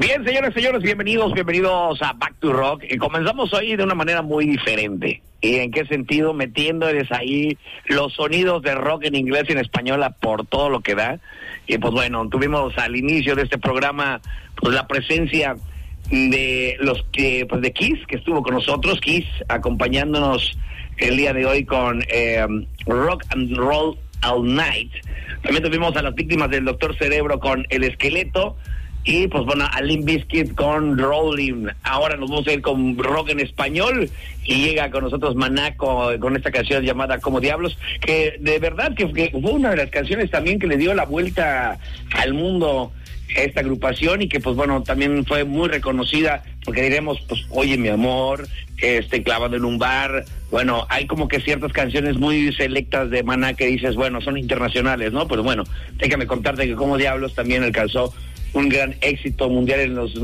Bien, señores, bienvenidos a Back to Rock. Y comenzamos hoy de una manera muy diferente. ¿Y en qué sentido? Metiéndoles ahí los sonidos de rock en inglés y en español por todo lo que da. Y pues bueno, tuvimos al inicio de este programa pues la presencia de los que pues de Kiss, que estuvo con nosotros, Kiss acompañándonos el día de hoy con Rock and Roll All Night. También tuvimos a las víctimas del Doctor Cerebro con El Esqueleto. Y pues bueno, a Limp Bizkit con Rolling. Ahora nos vamos a ir con rock en español y llega con nosotros Maná con esta canción llamada Como Diablos, que de verdad que fue una de las canciones también que le dio la vuelta al mundo esta agrupación y que pues bueno, también fue muy reconocida porque diremos pues oye mi amor, clavado en un bar. Bueno, hay como que ciertas canciones muy selectas de Maná que dices, bueno, son internacionales, ¿no? Pero bueno, déjame contarte que Como Diablos también alcanzó un gran éxito mundial en los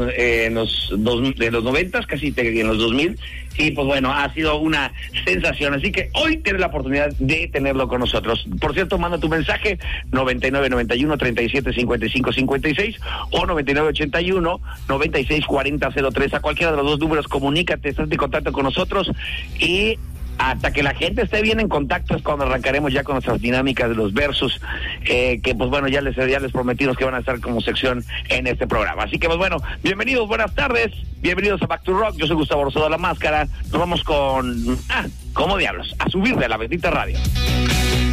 90s, casi en los 2000, y pues bueno, ha sido una sensación, así que hoy tienes la oportunidad de tenerlo con nosotros. Por cierto, manda tu mensaje 9991-375556 o 9981-964003, a cualquiera de los dos números, comunícate, estás en contacto con nosotros y hasta que la gente esté bien en contacto es cuando arrancaremos ya con nuestras dinámicas de los versus, que pues bueno, ya les prometimos que van a estar como sección en este programa. Así que pues bueno, bienvenidos, buenas tardes, bienvenidos a Back to Rock. Yo soy Gustavo Rosado La Máscara. Nos vamos con Como Diablos, a subir de la bendita radio.